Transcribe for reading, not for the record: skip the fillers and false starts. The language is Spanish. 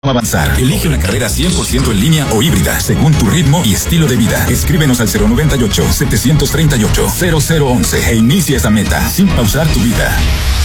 Avanzar. Elige una carrera 100% en línea o híbrida, según tu ritmo y estilo de vida. Escríbenos al 098-738-0011 e inicia esa meta sin pausar tu vida.